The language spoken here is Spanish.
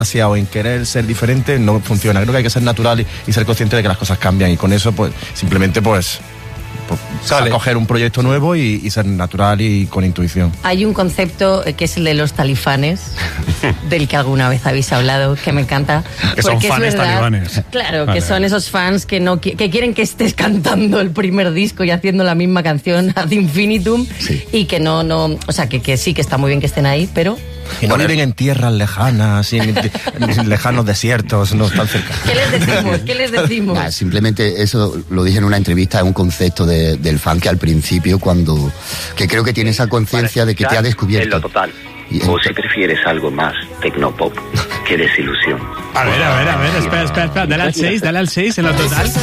o en querer ser diferente no funciona. Creo que hay que ser natural y ser consciente de que las cosas cambian, y con eso pues simplemente coger un proyecto nuevo y ser natural y con intuición. Hay un concepto que es el de los talifanes, del que alguna vez habéis hablado, que me encanta. Que son fans talibanes. Claro, que son esos fans que quieren que estés cantando el primer disco y haciendo la misma canción ad infinitum, y que no, o sea, que sí, que está muy bien que estén ahí, pero... Y no viven en tierras lejanas, en lejanos desiertos, no están cerca. ¿Qué les decimos? Nah, simplemente eso lo dije en una entrevista, es un concepto del fan que al principio, que creo que tiene esa conciencia de que te ha descubierto. En lo total. O si prefieres algo más tecnopop, qué desilusión. A ver, espera, dale al 6 en lo total.